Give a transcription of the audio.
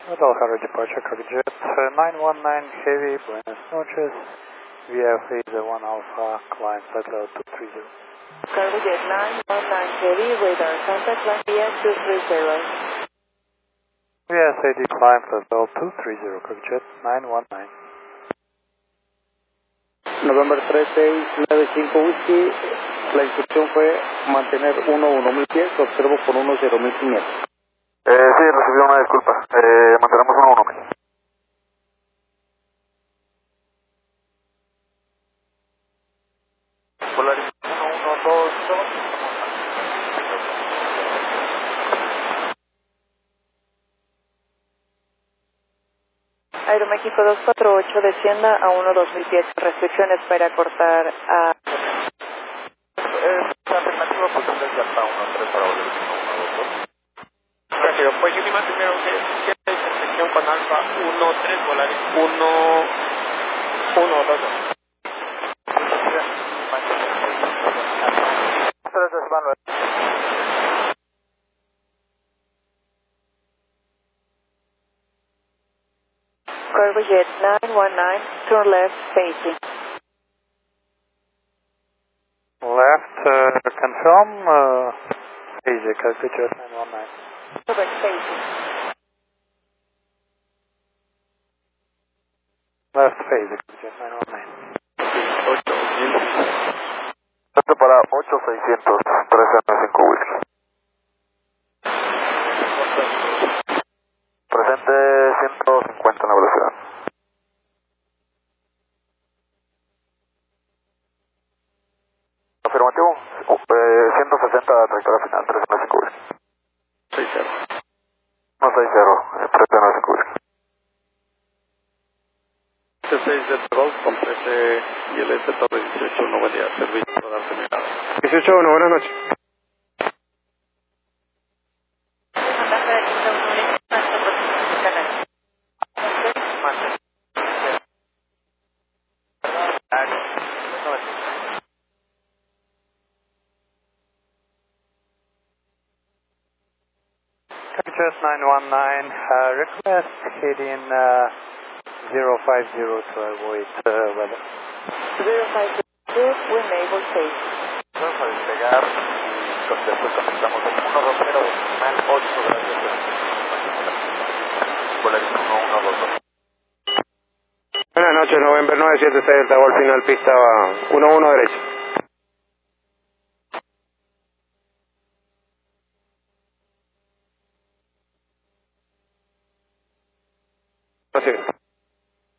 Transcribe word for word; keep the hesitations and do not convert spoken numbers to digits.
Guadalajara departure, copy jet nine one nine Heavy, buenas noches. V F A is one Alpha, climb flight level two three zero. Cargo jet nine one nine Heavy, radar contact line V F two three zero. V S A D climb flight level two three zero, copy jet nine one nine. November tres seis nueve cinco Whiskey, la instrucción fue mantener uno uno mil pies, observo con uno cero mil quinientos. Eh, sí, recibí una disculpa. Eh, mantenemos uno uno mil. Polaris uno uno dos dos. Aeroméxico dos cuatro ocho, descienda a uno dos mil pies. Restricciones para cortar a... Es afirmativo, pues desde hasta uno tres para volver uno dos dos. Rápido, pues yo me primero que siete intersección con Alfa uno tres Volaris uno uno dos dos. tres es Manuel. Cargo jet nine one nine, turn left facing. Left, uh, confirm, uh, easy, copy jet nine one nine. Correct facing. Left phase, copy jet nine one nine. ocho mil. Esto para ocho seiscientos, tres M cinco Whisky. Presente ciento cincuenta en la velocidad. Afirmativo, eh, ciento sesenta trayectoria final, tres M cinco Whisky. seis cero. No seis cero, eh, tres M cinco Whisky. C seis Z dos, complete y el S Torre dieciocho uno, buen día, servicio para dar terminado. dieciocho uno, buenas noches. Copy jet nine one nine, uh, request heading uh, zero five zero to avoid uh, weather. zero five zero, wind able safe. Vamos a despegar y con- después conectamos el uno dos cero decimal ocho, gracias. Polaris uno uno dos dos. Buenas noches, November nueve siete seis, Delta Golf final, pista uno uno derecha. Así es.